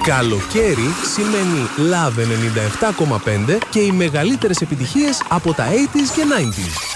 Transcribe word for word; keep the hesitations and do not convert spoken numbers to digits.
Καλοκαίρι σημαίνει Love ενενήντα επτά κόμμα πέντε και οι μεγαλύτερες επιτυχίες από τα ογδόντα και ενενήντα.